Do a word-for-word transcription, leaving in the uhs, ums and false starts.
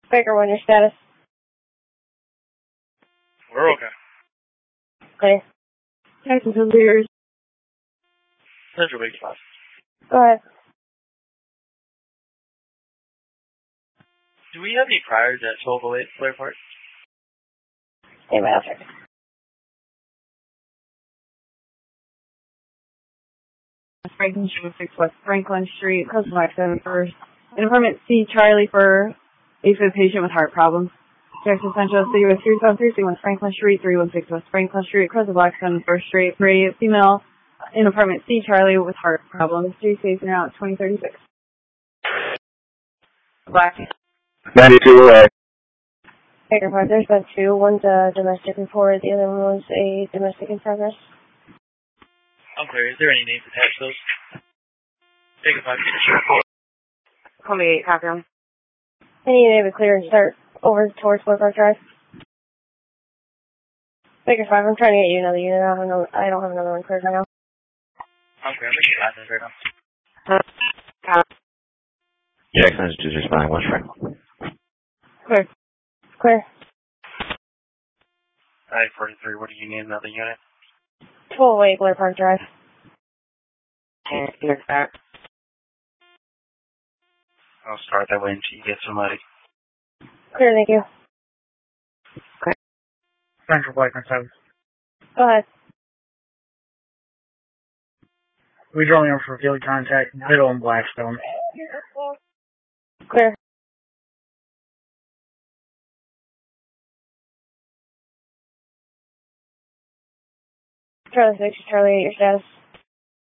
Baker one, your status. We're okay. Clear. Texas and Beers. Central Big Class. Go ahead. Do we have any priors at twelve oh eight Blair Park? Stand by, I'll check. Franklin Street, six West Franklin Street, close to accident first. In apartment C, Charlie for a patient with heart problems. Jackson Central City with three seven three West Franklin Street, three one six West Franklin Street, close to Blackstone First Street, for a female in apartment C, Charlie with heart problems. Three stays now at twenty thirty-six. Black. ninety-two away. Baker Park, there's been two. One's a domestic report, the other one was a domestic in progress. I'm clear. Is there any names attached to those? Baker Park, report. Call me eight, copy on. I need to be clear and start over towards Blair Park Drive. Baker five, I'm trying to get you another unit. I don't have another, I don't have another one cleared right now. I'm clear. I'm taking license right now. Jackson is just responding. West Franklin. Clear. Clear. I forty-three, what do you need? Another unit? twelve oh eight Blair Park Drive. And here's that. I'll start that way until you get somebody. Clear, thank you. Okay. Central Blackman seven. Go ahead. We draw me over for field contact, middle and Blackstone. Clear. Charlie six, Charlie eight, your status.